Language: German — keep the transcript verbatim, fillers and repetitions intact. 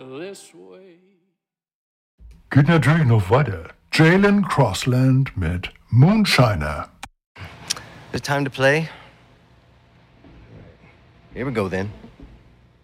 this way. Geht natürlich noch weiter. Jalen Crossland mit Moonshiner. Is it time to play? Here we go then.